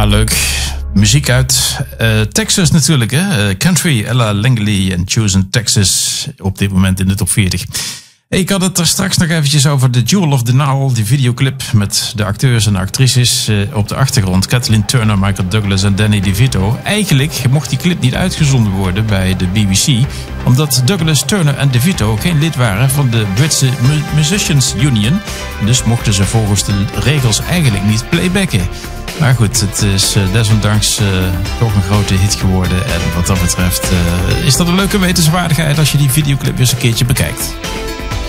Ja, leuk. Muziek uit Texas natuurlijk, hè? Country, Ella Langley en Chosen Texas op dit moment in de top 40. Ik had het er straks nog eventjes over The Jewel of the Nile, die videoclip met de acteurs en actrices op de achtergrond. Kathleen Turner, Michael Douglas en Danny DeVito. Eigenlijk mocht die clip niet uitgezonden worden bij de BBC, omdat Douglas, Turner en DeVito geen lid waren van de Britse Musicians Union. Dus mochten ze volgens de regels eigenlijk niet playbacken. Maar goed, het is desondanks toch een grote hit geworden. En wat dat betreft is dat een leuke wetenswaardigheid als je die videoclip eens een keertje bekijkt.